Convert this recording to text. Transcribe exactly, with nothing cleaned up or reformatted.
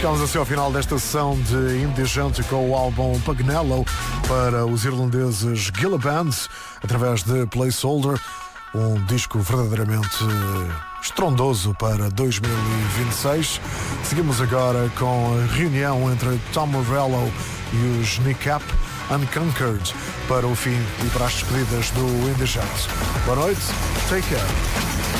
Chegamos assim ao final desta sessão de Indigente com o álbum Pagnello para os irlandeses Gilla Band, através de Placeholder, um disco verdadeiramente estrondoso para dois mil e vinte e seis. Seguimos agora com a reunião entre Tom Morello e os Kneecap, Unconquered, para o fim e para as despedidas do Indigente. Boa noite, take care.